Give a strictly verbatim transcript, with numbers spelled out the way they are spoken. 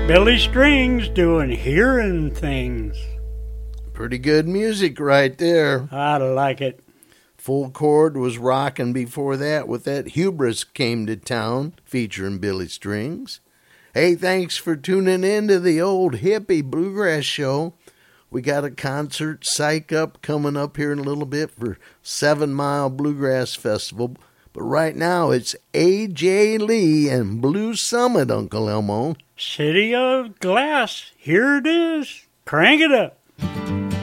Billy Strings doing Hearing Things. Pretty good music right there. I like it. Full Chord was rocking before that with that Hubris Came to Town featuring Billy Strings. Hey, thanks for tuning in to the old hippie bluegrass show. We got a concert psych up coming up here in a little bit for Seven Mile Bluegrass Festival. But right now it's A J Lee and Blue Summit, Uncle Elmo. City of Glass. Here it is. Crank it up.